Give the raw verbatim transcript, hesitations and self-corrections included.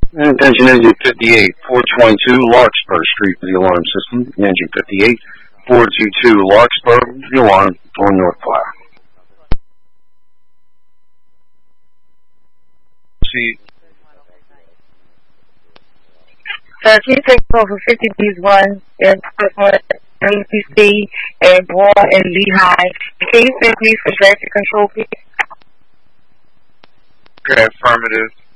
Attention engine fifty-eight, four twenty-two Larkspur Street for the alarm system. Engine fifty-eight, four twenty-two Larkspur, the alarm on North Platte. See. So can you take over fifty B's one and A C C and Broad and Lehigh? Can you send me for traffic control, please? Okay, affirmative.